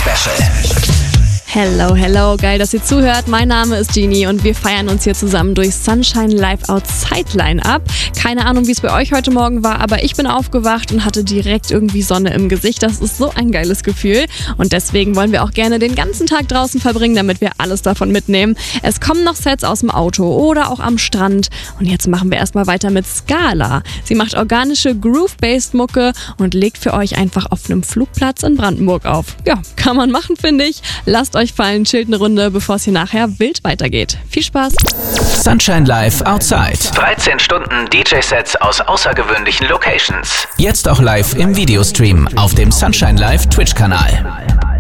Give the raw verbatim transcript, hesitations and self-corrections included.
Special. Hello, hello, geil, dass ihr zuhört. Mein Name ist Genie und wir feiern uns hier zusammen durch Sunshine Live Outside Line-Up. Keine Ahnung, wie es bei euch heute Morgen war, aber ich bin aufgewacht und hatte direkt irgendwie Sonne im Gesicht. Das ist so ein geiles Gefühl und deswegen wollen wir auch gerne den ganzen Tag draußen verbringen, damit wir alles davon mitnehmen. Es kommen noch Sets aus dem Auto oder auch am Strand und jetzt machen wir erstmal weiter mit Scala. Sie macht organische Groove-Based Mucke und legt für euch einfach auf einem Flugplatz in Brandenburg auf. Ja, kann man machen, finde ich. Lasst euch fallen, chillt eine Runde, bevor es hier nachher wild weitergeht. Viel Spaß! Sunshine Live Outside. dreizehn Stunden D J-Sets aus außergewöhnlichen Locations. Jetzt auch live im Videostream auf dem Sunshine Live Twitch-Kanal.